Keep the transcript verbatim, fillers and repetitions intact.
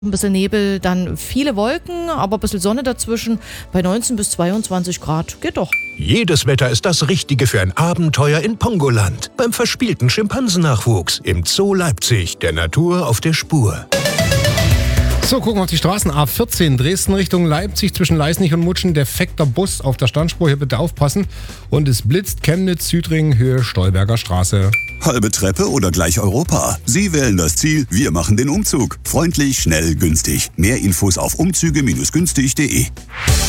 Ein bisschen Nebel, dann viele Wolken, aber ein bisschen Sonne dazwischen. Bei neunzehn bis zweiundzwanzig Grad. Geht doch. Jedes Wetter ist das Richtige für ein Abenteuer in Pongoland. Beim verspielten Schimpansennachwuchs im Zoo Leipzig, der Natur auf der Spur. So, gucken wir auf die Straßen. A vierzehn, Dresden Richtung Leipzig, zwischen Leisnig und Mutschen. Defekter Bus auf der Standspur, hier bitte aufpassen. Und es blitzt, Chemnitz, Südring, Höhe Stolberger Straße. Halbe Treppe oder gleich Europa? Sie wählen das Ziel, wir machen den Umzug. Freundlich, schnell, günstig. Mehr Infos auf umzüge Bindestrich günstig Punkt de.